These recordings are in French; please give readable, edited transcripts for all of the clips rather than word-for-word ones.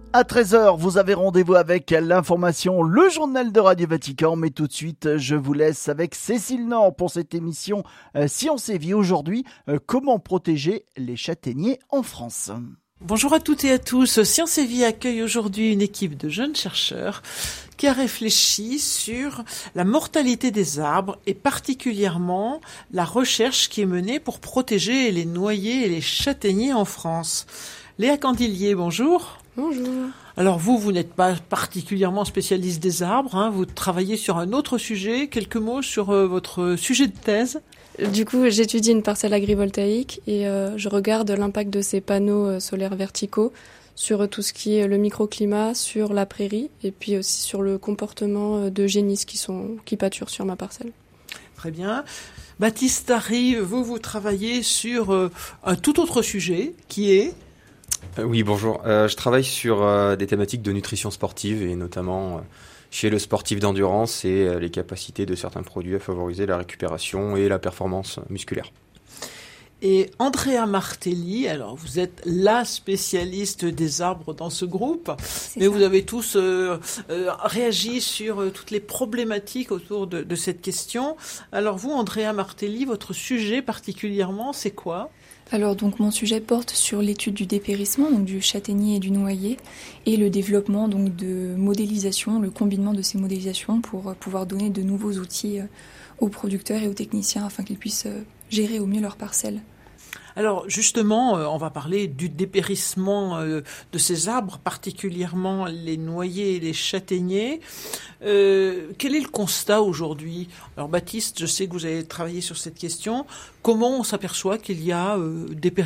À 13h, vous avez rendez-vous avec l'information, le journal de Radio Vatican. Mais tout de suite, je vous laisse avec Cécile Nord pour cette émission Science et Vie. Aujourd'hui, comment protéger les châtaigniers en France. Bonjour à toutes et à tous. Science et Vie accueille aujourd'hui une équipe de jeunes chercheurs qui a réfléchi sur la mortalité des arbres et particulièrement la recherche qui est menée pour protéger les noyers et les châtaigniers en France. Léa Candilier, bonjour. Bonjour. Alors vous n'êtes pas particulièrement spécialiste des arbres, vous travaillez sur un autre sujet. Quelques mots sur votre sujet de thèse. Du coup, j'étudie une parcelle agrivoltaïque et je regarde l'impact de ces panneaux solaires verticaux sur tout ce qui est le microclimat, sur la prairie et puis aussi sur le comportement de génisses qui pâturent sur ma parcelle. Très bien. Baptiste Harry, vous travaillez sur un tout autre sujet qui est... Oui, bonjour. Je travaille sur des thématiques de nutrition sportive et notamment chez le sportif d'endurance et les capacités de certains produits à favoriser la récupération et la performance musculaire. Et Andrea Martelli, alors vous êtes la spécialiste des arbres dans ce groupe, mais vous avez tous réagi sur toutes les problématiques autour de cette question. Alors vous, Andrea Martelli, votre sujet particulièrement, c'est quoi ? Alors donc mon sujet porte sur l'étude du dépérissement, donc du châtaignier et du noyer, et le développement donc de modélisation, le combinement de ces modélisations pour pouvoir donner de nouveaux outils aux producteurs et aux techniciens afin qu'ils puissent gérer au mieux leurs parcelles. Alors justement, on va parler du dépérissement de ces arbres, particulièrement les noyers et les châtaigniers. Quel est le constat aujourd'hui ? Alors Baptiste, je sais que vous avez travaillé sur cette question. Comment on s'aperçoit qu'il y a dépérissement ?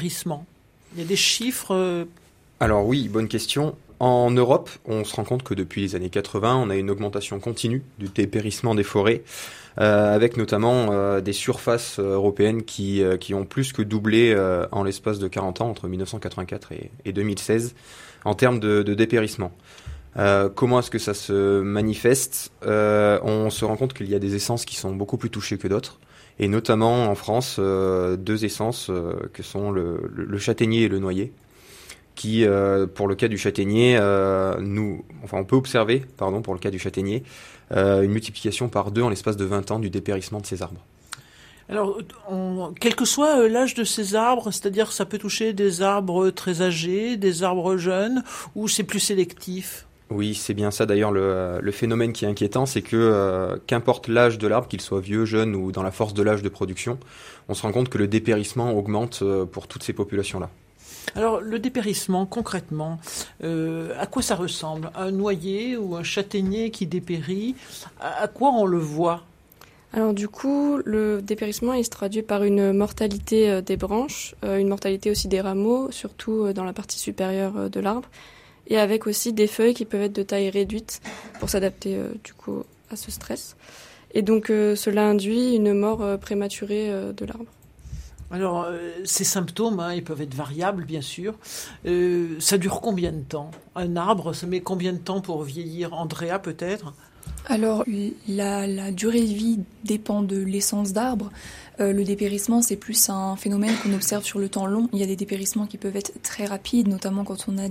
Il y a des chiffres Alors oui, bonne question. En Europe, on se rend compte que depuis les années 80, on a une augmentation continue du dépérissement des forêts, avec notamment des surfaces européennes qui ont plus que doublé en l'espace de 40 ans, entre 1984 et 2016, en termes de dépérissement. Comment est-ce que ça se manifeste ? On se rend compte qu'il y a des essences qui sont beaucoup plus touchées que d'autres, et notamment en France, deux essences que sont le châtaignier et le noyer, qui, pour le cas du châtaignier, on peut observer, pour le cas du châtaignier, une multiplication par 2 en l'espace de 20 ans du dépérissement de ces arbres. Alors, quel que soit l'âge de ces arbres, c'est-à-dire ça peut toucher des arbres très âgés, des arbres jeunes, ou c'est plus sélectif ? Oui, c'est bien ça d'ailleurs le phénomène qui est inquiétant, c'est que qu'importe l'âge de l'arbre, qu'il soit vieux, jeune ou dans la force de l'âge de production, on se rend compte que le dépérissement augmente pour toutes ces populations-là. Alors, le dépérissement, concrètement, à quoi ça ressemble ? Un noyer ou un châtaignier qui dépérit, à quoi on le voit ? Alors du coup, le dépérissement il se traduit par une mortalité des branches, une mortalité aussi des rameaux, surtout dans la partie supérieure de l'arbre, et avec aussi des feuilles qui peuvent être de taille réduite pour s'adapter du coup à ce stress. Et donc cela induit une mort prématurée de l'arbre. Alors, ces symptômes, ils peuvent être variables, bien sûr. Ça dure combien de temps ? Un arbre, ça met combien de temps pour vieillir ? Andrea, peut-être ? Alors la durée de vie dépend de l'essence d'arbre. Le dépérissement, c'est plus un phénomène qu'on observe sur le temps long. Il y a des dépérissements qui peuvent être très rapides, notamment quand on a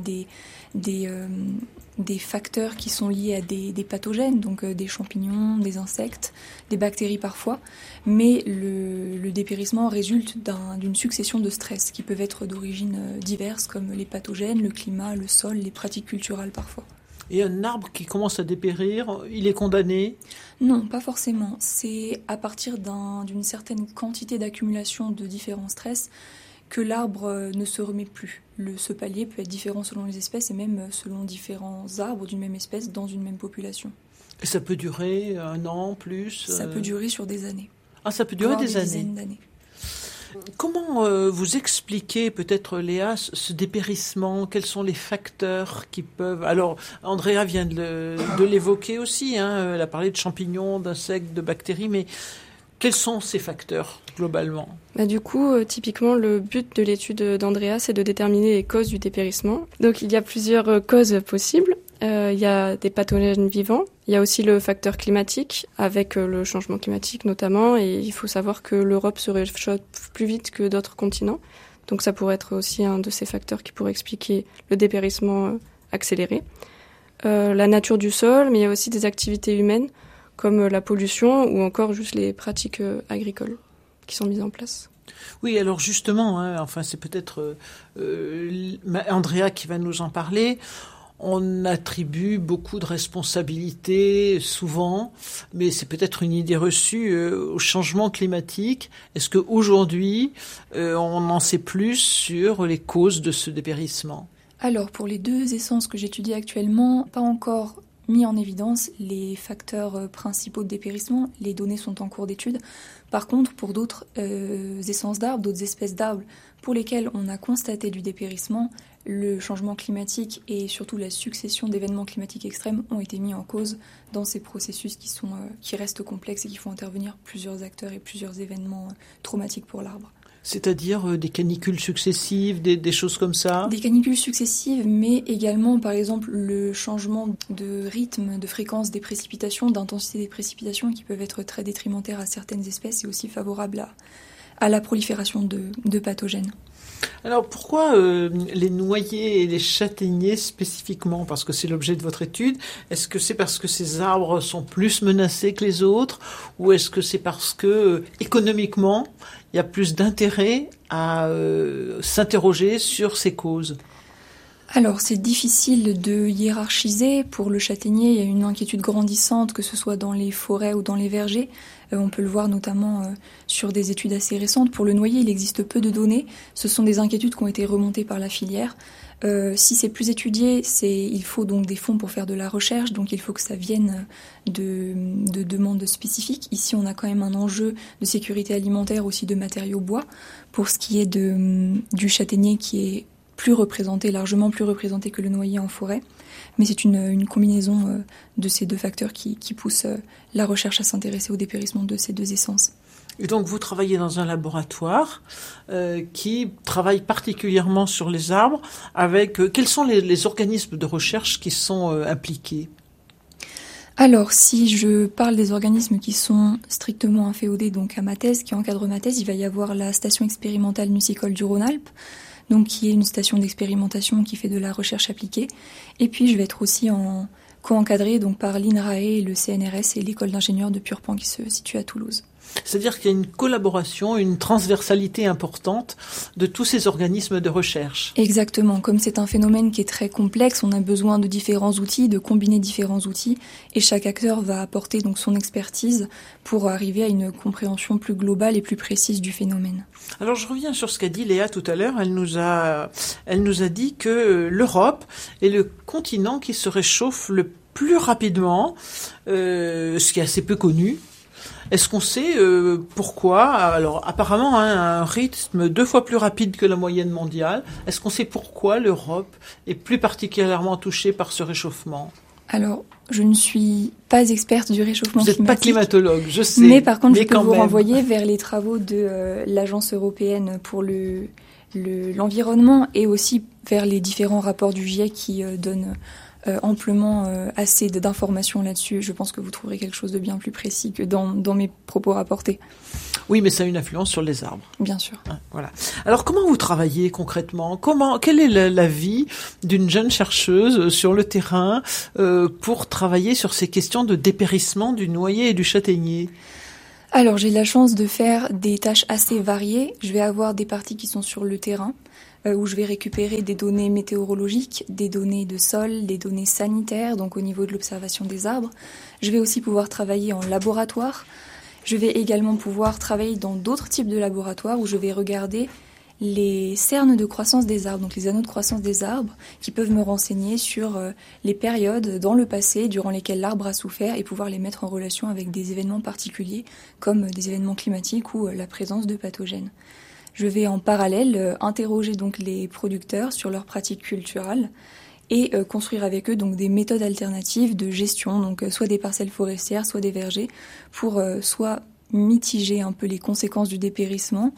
des facteurs qui sont liés à des pathogènes, donc des champignons, des insectes, des bactéries parfois. Mais le dépérissement résulte d'une succession de stress qui peuvent être d'origine diverses, comme les pathogènes, le climat, le sol, les pratiques culturelles parfois. Et un arbre qui commence à dépérir, il est condamné ? Non, pas forcément. C'est à partir d'une certaine quantité d'accumulation de différents stress que l'arbre ne se remet plus. Ce palier peut être différent selon les espèces et même selon différents arbres d'une même espèce dans une même population. Et ça peut durer 1 an, plus Ça peut durer sur des années. Ah, ça peut durer des années. Dizaines d'années. Comment vous expliquez, peut-être Léa, ce dépérissement ? Quels sont les facteurs qui peuvent... Alors, Andrea vient de l'évoquer aussi, elle a parlé de champignons, d'insectes, de bactéries, mais quels sont ces facteurs, globalement ? Du coup, typiquement, le but de l'étude d'Andrea, c'est de déterminer les causes du dépérissement. Donc, il y a plusieurs causes possibles. Il y a des pathogènes vivants. Il y a aussi le facteur climatique, avec le changement climatique notamment. Et il faut savoir que l'Europe se réchauffe plus vite que d'autres continents. Donc ça pourrait être aussi un de ces facteurs qui pourrait expliquer le dépérissement accélérée. La nature du sol, mais il y a aussi des activités humaines comme la pollution ou encore juste les pratiques agricoles qui sont mises en place. Oui, alors justement, c'est peut-être Andrea qui va nous en parler. On attribue beaucoup de responsabilités, souvent, mais c'est peut-être une idée reçue au changement climatique. Est-ce qu'aujourd'hui, on en sait plus sur les causes de ce dépérissement ? Alors, pour les 2 essences que j'étudie actuellement, pas encore mis en évidence les facteurs principaux de dépérissement. Les données sont en cours d'étude. Par contre, pour d'autres essences d'arbres, d'autres espèces d'arbres pour lesquelles on a constaté du dépérissement, le changement climatique et surtout la succession d'événements climatiques extrêmes ont été mis en cause dans ces processus qui restent complexes et qui font intervenir plusieurs acteurs et plusieurs événements traumatiques pour l'arbre. C'est-à-dire des canicules successives, des choses comme ça ? Des canicules successives, mais également, par exemple, le changement de rythme, de fréquence des précipitations, d'intensité des précipitations qui peuvent être très détrimentaires à certaines espèces et aussi favorables à la prolifération de pathogènes. Alors pourquoi les noyers et les châtaigniers spécifiquement ? Parce que c'est l'objet de votre étude. Est-ce que c'est parce que ces arbres sont plus menacés que les autres ? Ou est-ce que c'est parce que économiquement, il y a plus d'intérêt à s'interroger sur ces causes ? Alors, c'est difficile de hiérarchiser. Pour le châtaignier, il y a une inquiétude grandissante, que ce soit dans les forêts ou dans les vergers. On peut le voir notamment sur des études assez récentes. Pour le noyer, il existe peu de données. Ce sont des inquiétudes qui ont été remontées par la filière. Si c'est plus étudié, il faut donc des fonds pour faire de la recherche, donc il faut que ça vienne de demandes spécifiques. Ici, on a quand même un enjeu de sécurité alimentaire, aussi de matériaux bois. Pour ce qui est du châtaignier qui est largement plus représenté que le noyer en forêt. Mais c'est une combinaison de ces 2 facteurs qui poussent la recherche à s'intéresser au dépérissement de ces 2 essences. Et donc vous travaillez dans un laboratoire qui travaille particulièrement sur les arbres. Quels sont les organismes de recherche qui sont impliqués ? Alors, si je parle des organismes qui sont strictement inféodés donc à ma thèse, qui encadrent ma thèse, il va y avoir la station expérimentale nucicole du Rhône-Alpes, donc qui est une station d'expérimentation qui fait de la recherche appliquée. Et puis je vais être aussi co-encadrée donc par l'INRAE, le CNRS et l'école d'ingénieurs de Purpan qui se situe à Toulouse. C'est-à-dire qu'il y a une collaboration, une transversalité importante de tous ces organismes de recherche. Exactement. Comme c'est un phénomène qui est très complexe, on a besoin de différents outils, de combiner différents outils, et chaque acteur va apporter donc son expertise pour arriver à une compréhension plus globale et plus précise du phénomène. Alors je reviens sur ce qu'a dit Léa tout à l'heure. Elle nous a dit que l'Europe est le continent qui se réchauffe le plus rapidement, ce qui est assez peu connu. Est-ce qu'on sait pourquoi ? Alors apparemment un rythme 2 fois plus rapide que la moyenne mondiale. Est-ce qu'on sait pourquoi l'Europe est plus particulièrement touchée par ce réchauffement ? Alors, je ne suis pas experte du réchauffement climatique. Vous n'êtes pas climatologue, je sais. Mais par contre, je peux vous renvoyer vers les travaux de l'Agence européenne pour l'environnement et aussi vers les différents rapports du GIEC qui donnent amplement assez d'informations là-dessus. Je pense que vous trouverez quelque chose de bien plus précis que dans mes propos rapportés. Oui, mais ça a une influence sur les arbres. Bien sûr. Voilà. Alors, comment vous travaillez concrètement ? Quelle est la vie d'une jeune chercheuse sur le terrain pour travailler sur ces questions de dépérissement du noyer et du châtaignier ? Alors, j'ai la chance de faire des tâches assez variées. Je vais avoir des parties qui sont sur le terrain, où je vais récupérer des données météorologiques, des données de sol, des données sanitaires, donc au niveau de l'observation des arbres. Je vais aussi pouvoir travailler en laboratoire. Je vais également pouvoir travailler dans d'autres types de laboratoires où je vais regarder les cernes de croissance des arbres, donc les anneaux de croissance des arbres, qui peuvent me renseigner sur les périodes dans le passé durant lesquelles l'arbre a souffert et pouvoir les mettre en relation avec des événements particuliers comme des événements climatiques ou la présence de pathogènes. Je vais en parallèle interroger donc les producteurs sur leurs pratiques culturales et construire avec eux donc des méthodes alternatives de gestion, donc soit des parcelles forestières, soit des vergers, pour soit mitiger un peu les conséquences du dépérissement,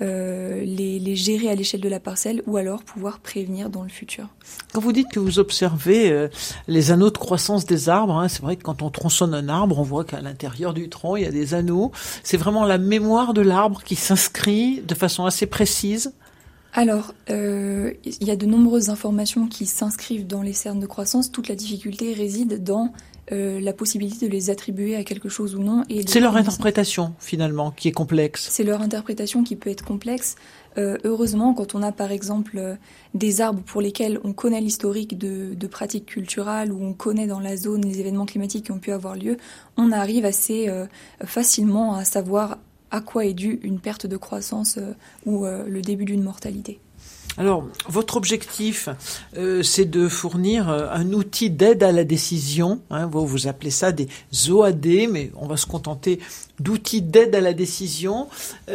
les gérer à l'échelle de la parcelle ou alors pouvoir prévenir dans le futur. Quand vous dites que vous observez les anneaux de croissance des arbres, c'est vrai que quand on tronçonne un arbre, on voit qu'à l'intérieur du tronc, il y a des anneaux. C'est vraiment la mémoire de l'arbre qui s'inscrit de façon assez précise. Alors, il y a de nombreuses informations qui s'inscrivent dans les cernes de croissance. Toute la difficulté réside dans la possibilité de les attribuer à quelque chose ou non. C'est leur interprétation, finalement, qui est complexe. C'est leur interprétation qui peut être complexe. Heureusement, quand on a, par exemple, des arbres pour lesquels on connaît l'historique de pratiques culturelles, où on connaît dans la zone les événements climatiques qui ont pu avoir lieu, on arrive assez facilement à savoir à quoi est due une perte de croissance ou le début d'une mortalité. Alors, votre objectif, c'est de fournir un outil d'aide à la décision. Hein, vous appelez ça des OAD, mais on va se contenter d'outils d'aide à la décision,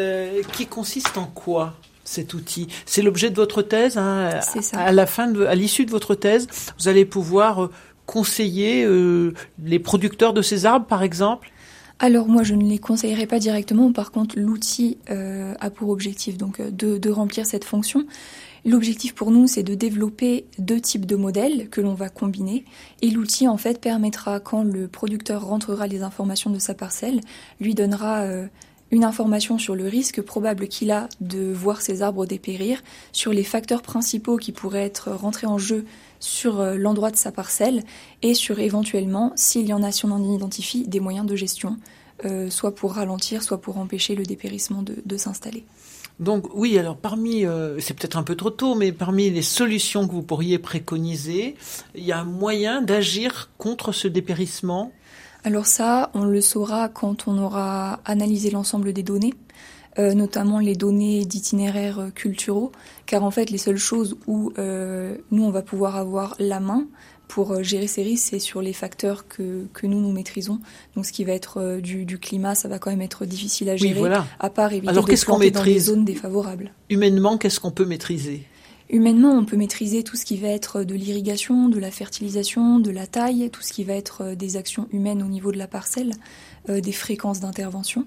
qui consiste en quoi, cet outil? C'est l'objet de votre thèse. Hein, c'est ça. À l'issue de votre thèse, vous allez pouvoir conseiller les producteurs de ces arbres, par exemple? Alors moi, je ne les conseillerais pas directement. Par contre, l'outil a pour objectif donc de remplir cette fonction. L'objectif pour nous, c'est de développer 2 types de modèles que l'on va combiner. Et l'outil, en fait, permettra, quand le producteur rentrera les informations de sa parcelle, lui donnera une information sur le risque probable qu'il a de voir ses arbres dépérir, sur les facteurs principaux qui pourraient être rentrés en jeu sur l'endroit de sa parcelle et sur éventuellement, s'il y en a, si on en identifie, des moyens de gestion, soit pour ralentir, soit pour empêcher le dépérissement de s'installer. Donc oui, alors c'est peut-être un peu trop tôt, mais parmi les solutions que vous pourriez préconiser, il y a un moyen d'agir contre ce dépérissement? Alors ça, on le saura quand on aura analysé l'ensemble des données, notamment les données d'itinéraires culturaux, car en fait les seules choses où nous on va pouvoir avoir la main pour gérer ces risques, c'est sur les facteurs que nous maîtrisons. Donc ce qui va être du climat, ça va quand même être difficile à gérer, oui, voilà. À part éviter alors, de planter dans des zones défavorables. Humainement, qu'est-ce qu'on peut maîtriser? Humainement, on peut maîtriser tout ce qui va être de l'irrigation, de la fertilisation, de la taille, tout ce qui va être des actions humaines au niveau de la parcelle, des fréquences d'intervention.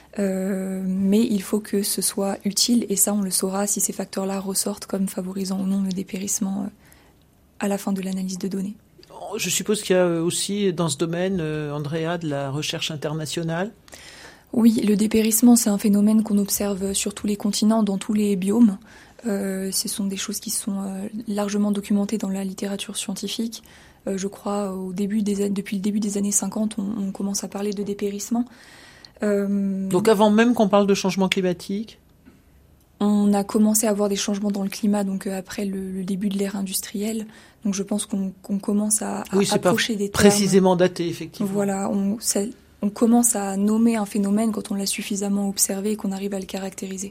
Mais il faut que ce soit utile, et ça on le saura si ces facteurs-là ressortent comme favorisant ou non le dépérissement à la fin de l'analyse de données. Je suppose qu'il y a aussi dans ce domaine, Andrea, de la recherche internationale? Oui, le dépérissement, c'est un phénomène qu'on observe sur tous les continents, dans tous les biomes. Ce sont des choses qui sont largement documentées dans la littérature scientifique. Je crois depuis le début des années 50, on commence à parler de dépérissement. Donc avant même qu'on parle de changement climatique? On a commencé à avoir des changements dans le climat donc après le début de l'ère industrielle. Donc je pense qu'on commence à approcher des termes. Précisément daté, effectivement. Voilà, on commence à nommer un phénomène quand on l'a suffisamment observé et qu'on arrive à le caractériser.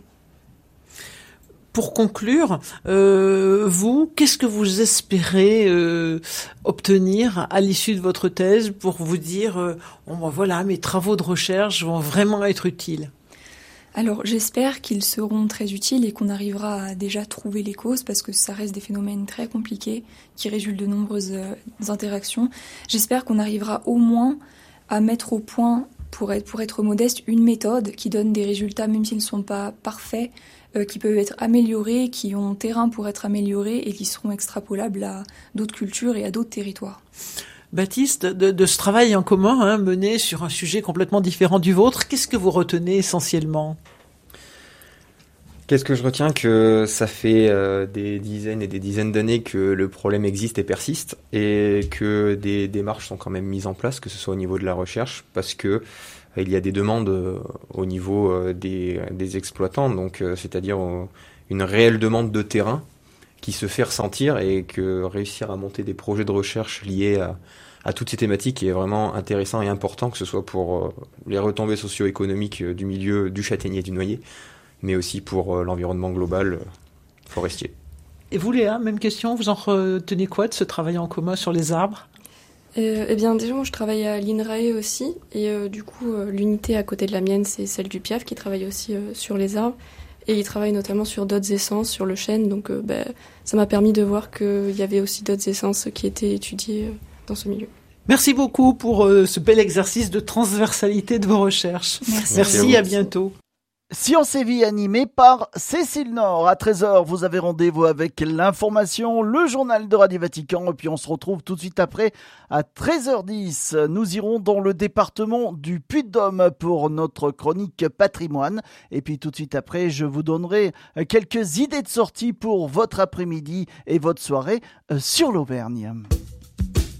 Pour conclure, vous, qu'est-ce que vous espérez obtenir à l'issue de votre thèse pour vous dire voilà, mes travaux de recherche vont vraiment être utiles? Alors j'espère qu'ils seront très utiles et qu'on arrivera à déjà trouver les causes, parce que ça reste des phénomènes très compliqués qui résultent de nombreuses interactions. J'espère qu'on arrivera au moins à mettre au point, pour être modeste, une méthode qui donne des résultats, même s'ils ne sont pas parfaits, qui peuvent être améliorés, qui ont terrain pour être améliorés et qui seront extrapolables à d'autres cultures et à d'autres territoires. Baptiste, de ce travail en commun mené sur un sujet complètement différent du vôtre, qu'est-ce que vous retenez essentiellement? Qu'est-ce que je retiens? Que ça fait des dizaines et des dizaines d'années que le problème existe et persiste, et que des démarches sont quand même mises en place, que ce soit au niveau de la recherche, parce que il y a des demandes au niveau des exploitants, donc c'est-à-dire une réelle demande de terrain qui se fait ressentir, et que réussir à monter des projets de recherche liés à toutes ces thématiques est vraiment intéressant et important, que ce soit pour les retombées socio-économiques du milieu du châtaignier et du noyer, mais aussi pour l'environnement global forestier. Et vous, Léa, même question, vous en retenez quoi de ce travail en commun sur les arbres? Eh bien, déjà, moi, je travaille à l'INRAE aussi, et du coup, l'unité à côté de la mienne, c'est celle du PIAF, qui travaille aussi sur les arbres. Et il travaille notamment sur d'autres essences, sur le chêne. Donc ça m'a permis de voir qu'il y avait aussi d'autres essences qui étaient étudiées dans ce milieu. Merci beaucoup pour ce bel exercice de transversalité de vos recherches. Merci à bientôt. Science et Vie animé par Cécile Nord. À 13h, vous avez rendez-vous avec l'information, le journal de Radio Vatican. Et puis on se retrouve tout de suite après à 13h10. Nous irons dans le département du Puy-de-Dôme pour notre chronique patrimoine. Et puis tout de suite après, je vous donnerai quelques idées de sortie pour votre après-midi et votre soirée sur l'Auvergne.